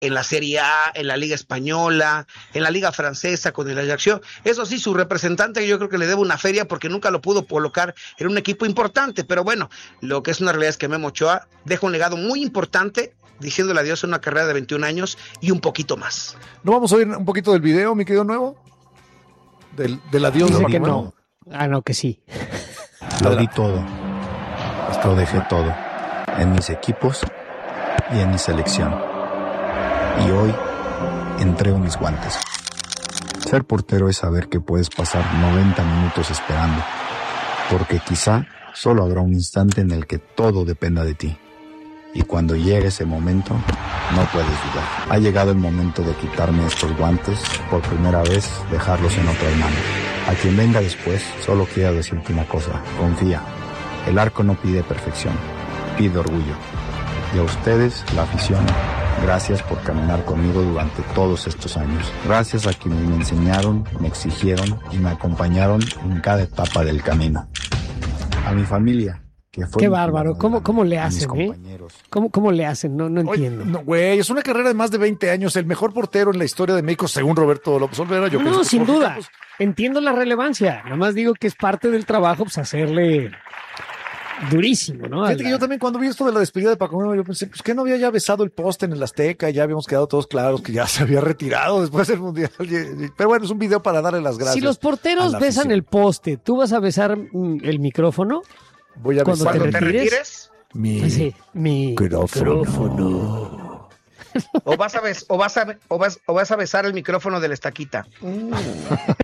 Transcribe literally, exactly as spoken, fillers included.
en la Serie A, en la Liga Española, en la Liga Francesa con el Ajaccio. Eso sí, su representante yo creo que le debe una feria porque nunca lo pudo colocar en un equipo importante, pero bueno, lo que es una realidad es que Memo Ochoa deja un legado muy importante, diciéndole adiós a una carrera de veintiún años y un poquito más. ¿No vamos a oír un poquito del video, mi querido Nuevo? Del, del adiós. Dice de que Memo. no. Ah, no, que sí. Lo di todo. Lo dejé todo. En mis equipos y en mi selección. Y hoy entrego mis guantes. Ser portero es saber que puedes pasar noventa minutos esperando, porque quizá solo habrá un instante en el que todo dependa de ti. Y cuando llegue ese momento, no puedes dudar. Ha llegado el momento de quitarme estos guantes, por primera vez dejarlos en otras manos. A quien venga después, solo quiero decirte una cosa, confía. El arco no pide perfección, pide orgullo. Y a ustedes, la afición, gracias por caminar conmigo durante todos estos años. Gracias a quienes me enseñaron, me exigieron y me acompañaron en cada etapa del camino. A mi familia, que fue... Qué bárbaro, ¿cómo, cómo le hacen, eh? Compañeros. ¿Cómo, ¿Cómo le hacen? No, no Oye, entiendo. no, güey, es una carrera de más de veinte años, el mejor portero en la historia de México, según Roberto López Olvera. Yo No, pienso que sin por- duda. Entiendo la relevancia. Nada más digo que es parte del trabajo, pues hacerle durísimo, ¿no? Fíjate que yo también cuando vi esto de la despedida de Paco Memo, yo pensé, pues que no había ya besado el poste en el Azteca, ya habíamos quedado todos claros que ya se había retirado después del Mundial. Y- y- Pero bueno, es un video para darle las gracias. Si los a porteros la besan afición. el poste, ¿tú vas a besar mm, el micrófono? Voy a cuando besar Cuando te retires? retires, mi Sí, mi micrófono. o vas a bes- o vas a o vas o vas a besar el micrófono de la estaquita.